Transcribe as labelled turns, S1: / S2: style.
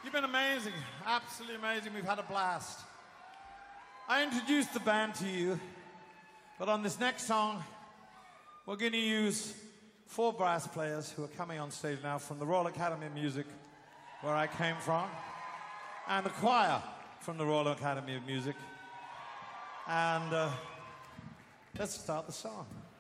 S1: You've been amazing, absolutely amazing. We've had a blast. I introduced the band to you, but on this next song, we're going to use 4 brass players who are coming on stage now from the Royal Academy of Music, where I came from, and the choir from the Royal Academy of Music. And let's start the song.